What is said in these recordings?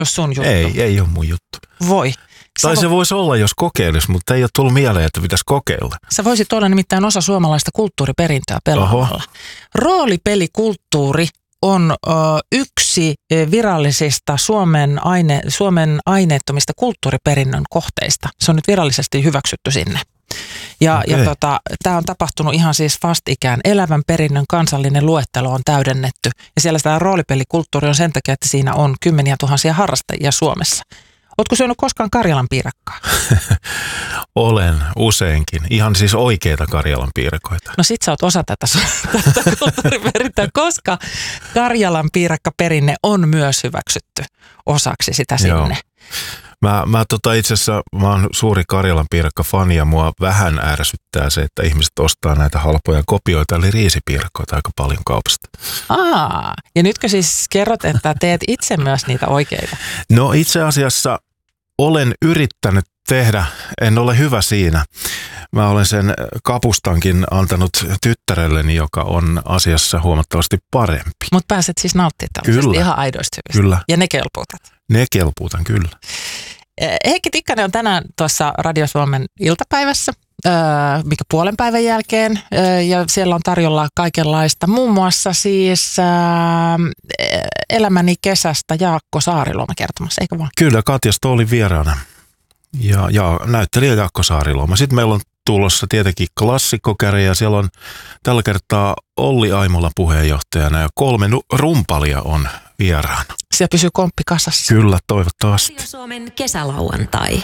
jos sun juttu. Ei ole mun juttu. Voi. Tai se voisi olla, jos kokeilisi, mutta ei ole tullut mieleen, että pitäisi kokeilla. Sä voisit olla nimittäin osa suomalaista kulttuuriperintöä pelaamalla. Roolipelikulttuuri on yksi virallisista Suomen aineettomista kulttuuriperinnön kohteista. Se on nyt virallisesti hyväksytty sinne. Ja tämä on tapahtunut ihan siis vastikään. Elävän perinnön kansallinen luettelo on täydennetty. Ja siellä tämä roolipelikulttuuri on sen takia, että siinä on kymmeniä tuhansia harrastajia Suomessa. Ootko syönyt koskaan Karjalan piirakkaa? Olen useinkin. Ihan siis oikeita Karjalan piirakoita. No sit sä oot osa tätä kulttuuriperintää, koska Karjalan piirakkaperinne on myös hyväksytty osaksi sitä sinne. Joo. Mä itse asiassa mä oon suuri Karjalan piirakka-fani ja mua vähän ärsyttää se, että ihmiset ostaa näitä halpoja kopioita, eli riisipiirakkoita aika paljon kaupasta. Ja nytkö siis kerrot, että teet itse myös niitä oikeita? No itse asiassa olen yrittänyt tehdä, en ole hyvä siinä. Mä olen sen kapustankin antanut tyttärelleni, joka on asiassa huomattavasti parempi. Mutta pääset siis nauttimaan tällaisesta ihan aidoista hyvistä. Kyllä. Ja ne kelpuutat. Ne kelpuutan, kyllä. Heikki Tikkanen on tänään tuossa Radio Suomen iltapäivässä, mikä puolen päivän jälkeen, ja siellä on tarjolla kaikenlaista. Muun muassa siis elämäni kesästä Jaakko Saariluoma kertomassa, eikö vaan? Kyllä, Katja Stoolin vieraana ja näyttelijä Jaakko Saariluoma. Sitten meillä on tulossa tietenkin klassikkokäri ja siellä on tällä kertaa Olli Aimola puheenjohtajana ja 3 rumpalia on vieraana. Siellä pysyy komppi kasassa. Kyllä, toivottavasti. Radio Suomen kesälauantai.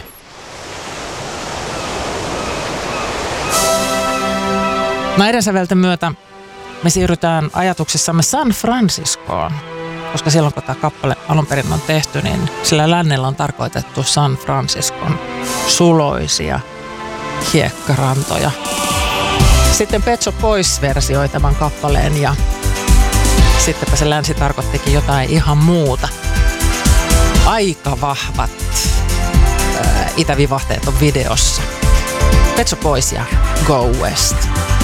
Näiden sävelten myötä me siirrytään ajatuksissamme San Franciscoon, koska silloin kun tämä kappale alun perin on tehty, niin sillä lännellä on tarkoitettu San Franciscon suloisia hiekkarantoja. Sitten Pet Shop Boys versioi tämän kappaleen ja sittenpä se länsi tarkoittikin jotain ihan muuta. Aika vahvat itävivahteet on videossa. Pet Shop Boys ja Go West.